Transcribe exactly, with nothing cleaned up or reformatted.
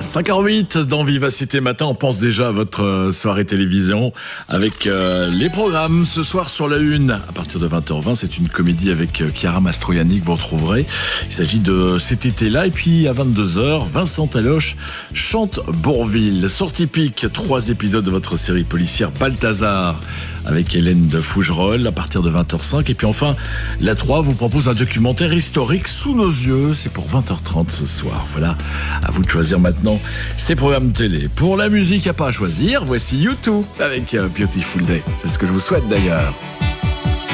cinq heures huit dans Vivacité Matin, on pense déjà à votre euh, soirée télévision avec euh, les programmes. Ce soir sur la une, à partir de vingt heures vingt, c'est une comédie avec euh, Chiara Mastroianni que vous retrouverez. Il s'agit de cet été-là. Et puis à vingt-deux heures, Vincent Taloche chante Bourvil. Sortie pique, trois épisodes de votre série policière Balthazar avec Hélène de Fougerolles à partir de vingt heures cinq. Et puis enfin, la trois vous propose un documentaire historique sous nos yeux. C'est pour vingt heures trente ce soir. Voilà, à vous de choisir maintenant ces programmes télé. Pour la musique, il n'y a pas à choisir. Voici U deux avec Beautiful Day. C'est ce que je vous souhaite d'ailleurs.